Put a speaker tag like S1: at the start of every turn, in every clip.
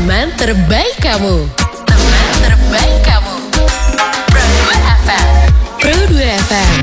S1: Teman terbaik kamu. Teman terbaik kamu. Pro 2 FM. Pro 2 FM.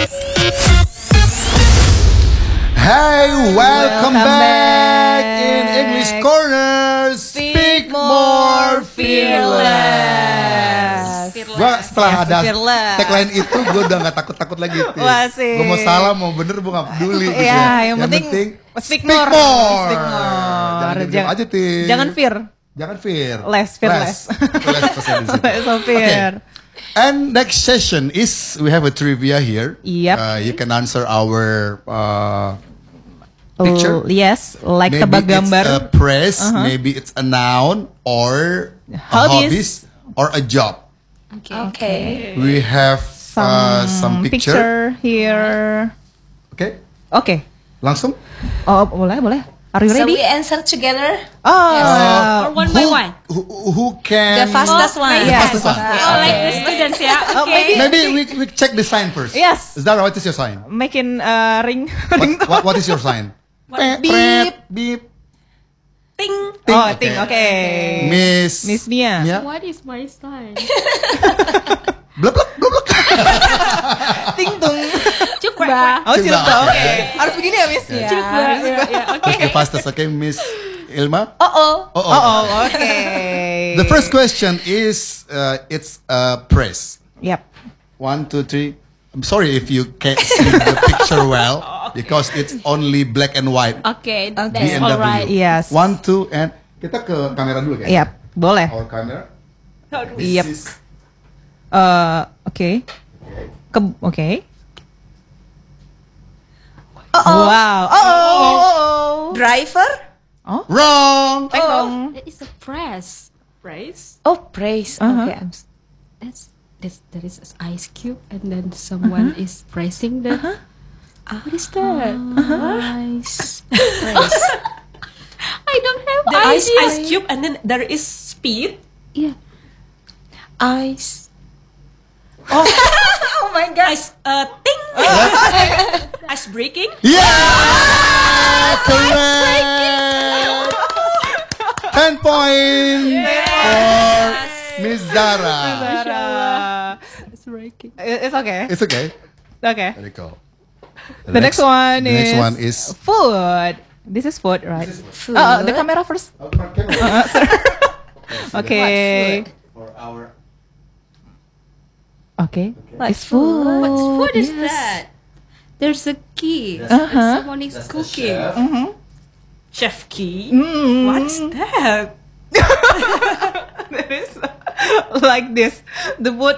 S2: Hey, welcome back in English Corner. Speak more fearless. Gua setelah ada tagline itu, gue udah gak takut-takut lagi. Gue mau salah, mau bener, gue gak peduli. Gitu
S3: ya. Yang penting speak more.
S2: Jangan aja, Tim.
S3: Jangan fear.
S2: Less
S3: so fear.
S2: Okay. And next session is we have a trivia here.
S3: Yep.
S2: You can answer our picture.
S3: Yes, like
S2: maybe
S3: tebak gambar.
S2: It's a praise, maybe it's a noun or hobbies or a job.
S4: Okay.
S2: We have some picture
S3: here.
S2: Okay. Langsung?
S3: Oh, boleh. Are you
S4: So
S3: ready?
S4: we answer together.
S3: Oh,
S4: Or one by one.
S2: Who can?
S4: The fastest one.
S3: Yeah.
S2: Fastest one.
S4: Oh, like the students, yeah. Okay.
S2: Maybe we check the sign first.
S3: Yes.
S2: Is that right? What is your sign?
S3: Making ring.
S2: What is your sign?
S3: Beep.
S2: Beep.
S4: Ting.
S3: Oh, ting. Okay.
S2: Miss
S3: Mia.
S4: What is my sign?
S2: Blok.
S3: Ting tung.
S4: Cukup.
S3: Oh, ciluk.
S2: Ciluk.
S3: Oke. Harus begini ya, Miss?
S4: Yeah.
S2: Who's the fastest? Okay, Miss Ilma.
S4: Oh.
S3: Okay.
S2: The first question is it's a praise.
S3: Yep.
S2: 1, 2, 3. I'm sorry if you can't see the picture well because it's only black and white.
S4: Okay, that's
S2: BMW.
S4: all right.
S3: Yes.
S2: 1, 2, and kita ke kamera dulu kan?
S3: Yep. Boleh.
S2: Our camera.
S3: Yep.
S2: This is-
S3: Okay. Okay. Wow. Oh.
S4: Driver?
S2: Wrong.
S3: Tengong.
S4: That is a press. Praise?
S5: Oh, praise.
S3: Uh-huh.
S5: Okay,
S4: There is an ice cube and then someone is pressing the... What is that?
S5: Ice. Praise.
S4: I don't have
S5: The
S4: idea.
S5: ice cube and then there is speed.
S4: Yeah.
S5: Ice.
S4: Oh my god.
S5: Ice ting. Ice breaking.
S2: Yeah! Correct! 10 points for Miss Zara.
S4: It's breaking.
S3: It's okay.
S2: It's okay.
S3: Okay.
S2: There you go.
S3: The next one
S2: the
S3: is
S2: next one is
S3: food. This is food, right?
S4: Food.
S3: The camera first. Okay.
S2: for our
S3: Okay.
S4: What's
S3: It's food.
S4: What food is
S3: Yes.
S4: that? There's a key.
S3: Uh-huh.
S4: Someone is cooking.
S5: Chef key.
S3: Mm.
S5: What's that?
S3: There is like this. The food.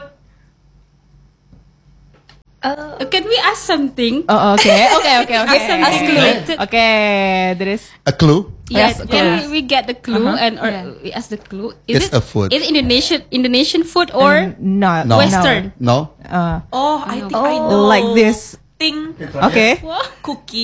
S4: Can we ask something?
S3: Oh, okay.
S4: Ask something related.
S3: Okay. There is.
S2: a clue.
S4: Yes,
S3: Yes,
S4: can we get the clue
S3: Uh-huh.
S4: we ask the clue?
S2: It's a food.
S4: Is it Indonesian food or
S3: No.
S2: No.
S4: Western?
S2: No.
S5: Oh, I think I know.
S3: Like this.
S5: Ting.
S3: Okay.
S5: Cookie.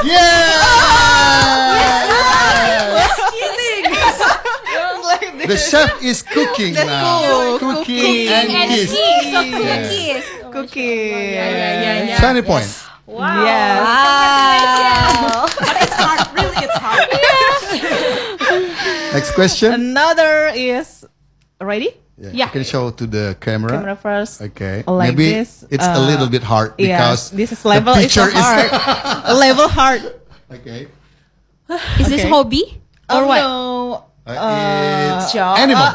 S2: The chef is cooking now. Cooking and kiss.
S4: So cookies.
S3: Cookie.
S4: Yeah.
S2: 20 points.
S5: Wow.
S3: Yes.
S5: But it's hard. Really, it's hard.
S2: Next question.
S3: Another is ready.
S4: Yeah.
S2: You can show to the camera.
S3: Camera first.
S2: Okay.
S3: Like
S2: Maybe
S3: this,
S2: it's a little bit hard
S3: Yeah.
S2: because
S3: This is level
S2: the
S3: is so
S2: picture is
S3: hard. Level hard.
S2: okay.
S4: Is this
S3: Okay.
S4: hobby or what?
S3: No.
S2: It's
S5: Job.
S2: animal.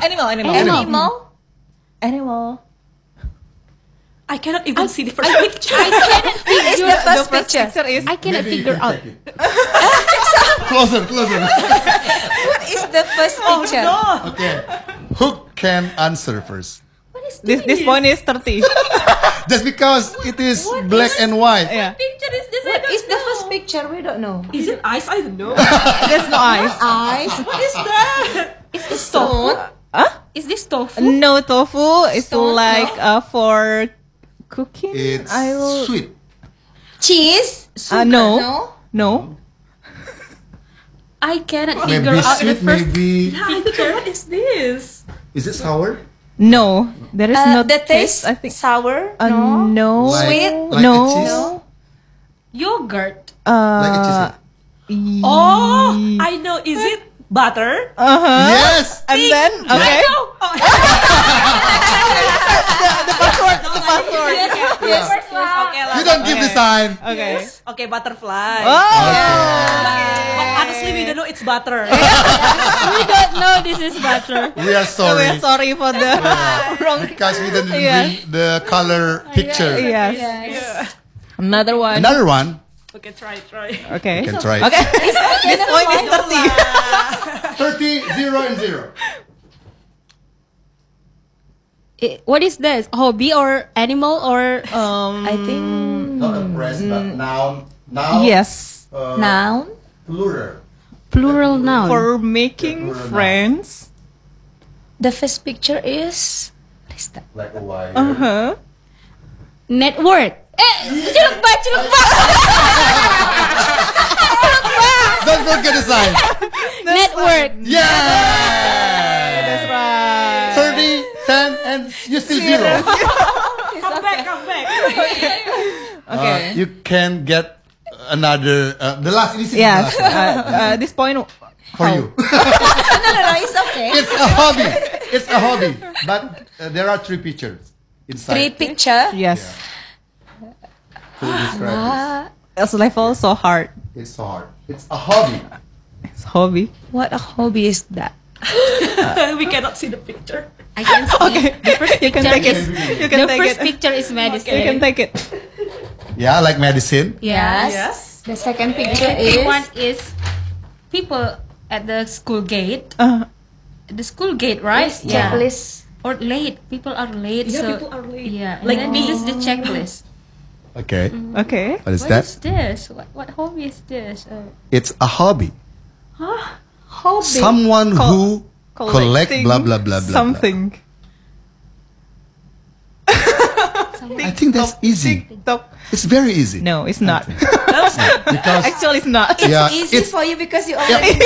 S3: Animal.
S5: I cannot even see the first picture.
S4: Is the first picture?
S3: Is
S4: I cannot
S2: Maybe you
S4: figure
S2: can
S4: out.
S2: check it. Closer.
S4: What is the first picture?
S2: Okay. Who can answer first?
S3: this point is 30.
S2: Just because it is black and white.
S3: Yeah.
S5: Picture is this?
S4: What is the first picture? We don't know.
S5: Is it ice? I don't know.
S3: There's no eyes.
S4: Eyes.
S5: What is that?
S4: Is this stone?
S5: Is this tofu?
S3: No tofu. It's
S4: Stone,
S3: like for cooking.
S2: It's
S3: I'll-
S2: sweet.
S4: Cheese?
S3: No.
S4: I cannot
S2: Maybe
S4: figure out the
S2: sweet,
S4: first
S2: maybe.
S5: Picture. What is this?
S2: Is it sour?
S3: No. There is no
S4: the taste.
S3: I think.
S4: Sour?
S3: No.
S2: Like-
S4: Sweet?
S2: like
S3: no.
S2: a cheese?
S5: Yogurt.
S2: Like a cheese.
S5: Oh, I know. Is it Butter.
S2: Yes.
S3: And then, okay. The password.
S5: Yes. Okay.
S2: You don't give the sign.
S3: Okay.
S5: Okay, butterfly.
S3: Oh.
S5: But honestly, we don't know it's butter.
S4: We don't know this is butter.
S2: We are
S3: So we're
S2: sorry
S3: sorry for the wrong.
S2: because we didn't
S3: Yes.
S2: bring the color picture.
S3: Yes. Another one.
S2: Another one.
S5: Okay, try.
S3: Okay.
S2: You can try.
S3: Okay. This point is 30.
S2: 30, 0, and 0.
S4: What is this? Hobby or animal or
S3: I think
S2: Not a press, but noun. Noun.
S3: yes.
S1: Noun.
S2: Plural.
S4: plural noun?
S3: For making
S2: Plural noun.
S3: friends.
S1: The first picture is. What is that?
S2: Like a wire.
S3: Uh-huh.
S4: Network. Culuk ba?
S2: Don't forget the sign.
S4: Network.
S2: Yeah.
S3: That's right.
S2: 30, 10, and you still 0.
S5: Come back.
S3: Okay.
S2: You can get another. The last. This is
S3: Yes.
S2: the last
S3: This point
S2: for you.
S1: No, it's okay.
S2: It's a hobby. It's a hobby. But there are 3 pictures inside.
S1: 3 picture.
S3: Yes.
S2: To describe
S3: It's level so hard.
S2: this. It's so hard. It's a hobby.
S3: It's hobby.
S1: What a hobby is that?
S5: We cannot see the picture.
S4: I can see.
S3: Okay. You can take it. You can
S4: The
S3: take
S4: first
S3: it.
S4: picture is medicine.
S3: You can take it.
S2: Yeah, like medicine.
S4: Yes.
S1: The second picture
S4: Second
S1: is.
S4: one is people at the school gate. The school gate, right?
S1: Checklist.
S4: Or late. People are late.
S5: Yeah,
S4: so
S5: people are late.
S4: Yeah.
S5: Like
S4: Like this is the checklist.
S2: Okay.
S3: Okay.
S2: What is
S4: What
S2: that?
S4: is this? What hobby is this?
S2: It's a hobby.
S1: Hobby.
S2: Someone who collect blah blah blah blah.
S3: Something.
S2: I think that's easy.
S3: TikTok.
S2: It's very easy.
S3: No, it's not.
S2: Because
S3: Actually, it's not.
S2: yeah,
S1: Easy
S2: it's
S1: for you because you
S2: yeah,
S1: already.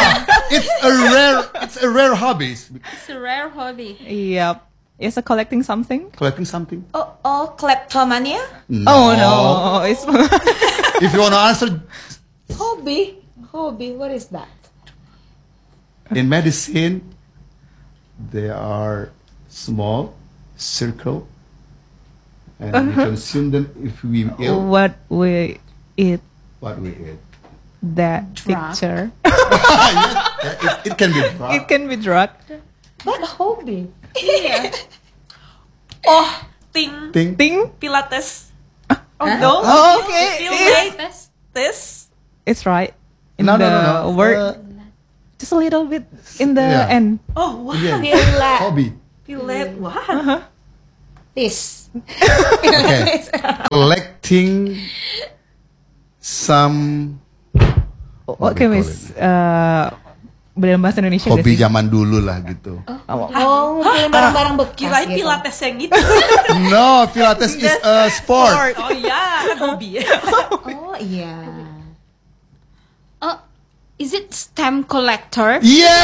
S2: it's a rare hobby.
S4: It's a rare hobby.
S3: Yep. It's a collecting something.
S2: Collecting something.
S1: Oh, kleptomania.
S3: Oh no, it's
S2: If you want to answer
S1: Hobby. What is that?
S2: in medicine, they are small, circle, and we consume them if we ill.
S3: what we eat.
S2: What we eat.
S3: That
S4: Drug.
S3: picture.
S2: It can be drug.
S3: It can be drug.
S1: What a hobby?
S5: Ting.
S3: Thing.
S5: Pilates.
S1: No.
S3: Oh, okay.
S5: This.
S3: It's right. In
S2: No,
S3: the
S2: no.
S3: word, just a little bit in the
S2: Yeah.
S3: end.
S5: Oh, wow.
S2: Yeah.
S1: Pila.
S2: Hobby.
S5: Pilet. What?
S1: This.
S2: Okay. Collecting some what
S3: Oke,
S2: we call
S3: Miss. Dalam bahasa Indonesia nggak
S2: hobi
S3: sih?
S2: zaman dulu lah gitu.
S1: Oh, ngumpulin barang-barang bekas
S5: Kirain
S1: gitu.
S5: pilates yang itu.
S2: No, Pilates is a sport.
S5: Oh iya, kan hobi.
S1: Oh iya.
S4: Is it stamp collector?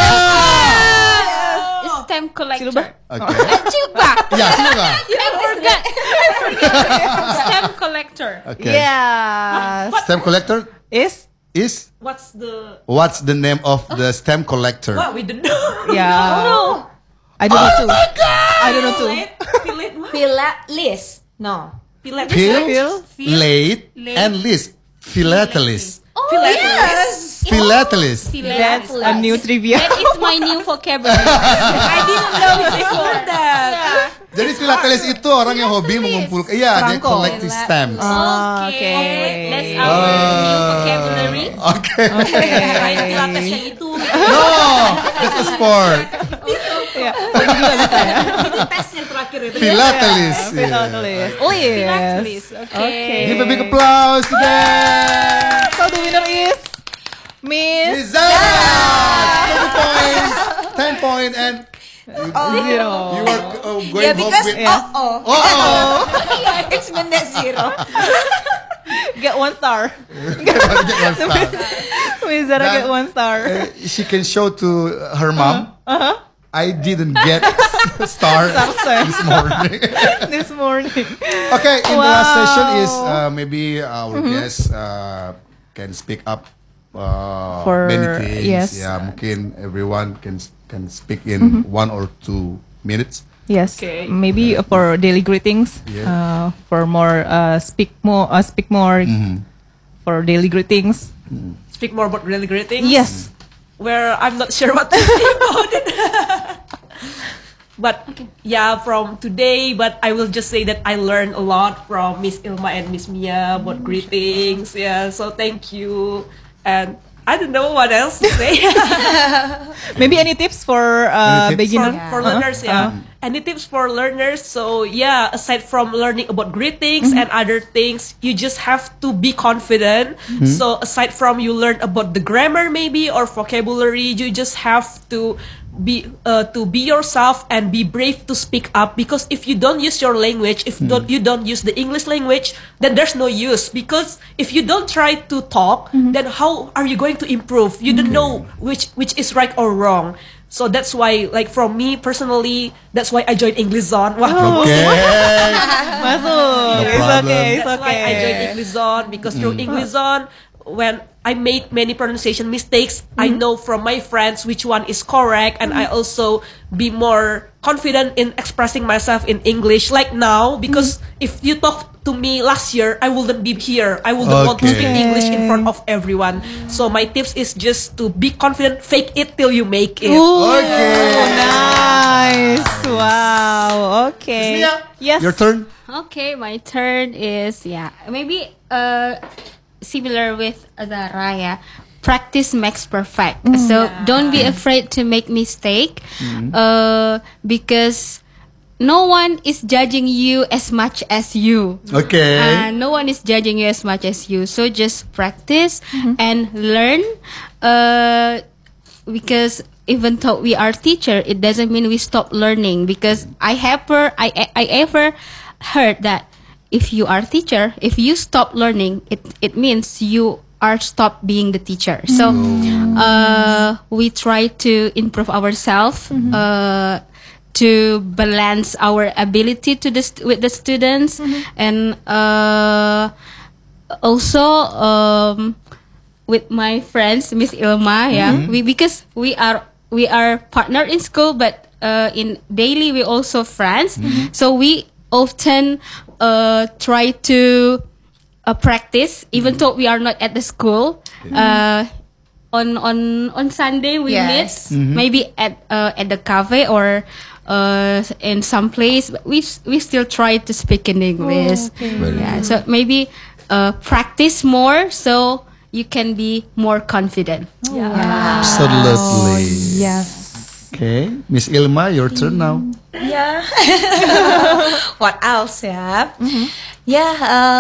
S2: Yeah.
S4: It's stamp collector.
S3: Silba?
S2: Okay.
S4: Coba.
S2: Ya, silakan.
S4: I forgot. Stamp collector.
S2: Okay.
S3: Yeah.
S2: Stamp collector
S3: Is
S2: is
S5: What's the
S2: the name of the stamp collector?
S5: What we don't know.
S3: yeah. I don't know too. I don't know too.
S5: Pilet mah.
S1: Pilates. No.
S5: Pilet.
S2: Pil, late,
S4: late.
S2: and list. Philatelist.
S1: Yes.
S2: Philatelist.
S3: That's a new trivia.
S4: That is my new vocabulary. I didn't know before that.
S2: Jadi philatelist itu orang yang hobi mengumpulkan, iya, dia
S3: Perangko.
S2: collecting stamps.
S4: Okay. That's our new vocabulary.
S2: Okay.
S5: Kirain pilates yang itu.
S2: No, that's a sport.
S3: Ya, ini juga bisa ya.
S5: Itu tes yang terakhir itu.
S2: Philatelist. yeah.
S3: Philatelist. Oh yes.
S4: Philatelist. Okay.
S2: Give a big applause to them.
S3: So the winner is Miss
S2: Zara, 30 points, 10 points, and
S3: Zero.
S2: you are going
S1: Yeah,
S2: home
S1: because
S2: with.
S3: Yeah.
S2: Oh,
S1: it's meant that zero.
S3: Get 1 star.
S2: get one star.
S3: Miss Zara
S2: Dan-
S3: get 1 star.
S2: She can show to her mom. I didn't get star
S3: Star.
S2: this morning.
S3: This morning.
S2: Okay, in the last
S3: Wow.
S2: session is maybe our guest can speak up
S3: For-
S2: many things.
S3: yes.
S2: Ya, mungkin everyone can speak in 1 or 2 minutes.
S3: Yes,
S5: Okay.
S3: maybe for daily greetings.
S2: Yeah.
S3: For more, speak more. For daily greetings.
S5: Speak more about really great things.
S3: Yes.
S5: Where I'm not sure what to say about it. But yeah, from today, but I will just say that I learned a lot from Miss Ilma and Miss Mia about greetings. Yeah, so thank you. And I don't know what else to say.
S3: Maybe any tips for
S2: Any tips?
S3: beginner?
S5: For learners, yeah. Any tips for learners? So yeah, aside from learning about greetings and other things, you just have to be confident. So aside from you learn about the grammar maybe or vocabulary, you just have to be yourself and be brave to speak up, because if you don't use your language, if you don't use the English language, then there's no use, because if you don't try to talk, then how are you going to improve? You don't know which is right or wrong. So that's why, like, from me personally, that's why I joined English Zone. Wow.
S2: Okay.
S3: Masuk.
S2: No
S3: It's
S2: problem.
S3: okay. It's
S5: That's why I joined English Zone, because through English Zone, when I made many pronunciation mistakes, I know from my friends which one is correct, and I also be more confident in expressing myself in English. Like now, because if you talk to me last year, I wouldn't be here. I wouldn't want to
S2: Okay.
S5: speak English in front of everyone. So my tips is just to be confident, fake it till you make it.
S2: Okay.
S3: Nice. Wow. Okay.
S2: Mia,
S3: Yes.
S2: your turn.
S4: Okay, my turn is maybe similar with Zara, yeah. Practice makes perfect. So don't be afraid to make mistake, because no one is judging you as much as you.
S2: Okay.
S4: No one is judging you as much as you. So just practice and learn. Because even though we are teacher, it doesn't mean we stop learning. Because I ever heard that if you are teacher, if you stop learning, it means you are stop being the teacher. So we try to improve ourselves. To balance our ability with the students, and also with my friends, Miss Ilma, because we are partner in school, but in daily we also friends. So we often try to practice, even though we are not at the school. On Sunday we meet, maybe at the cafe or in some place. But we still try to speak in English. So maybe practice more so you can be more confident.
S2: Absolutely.
S3: Yes.
S2: Okay, Miss Ilma, your turn now.
S6: Yeah. What else, yeah? Yeah.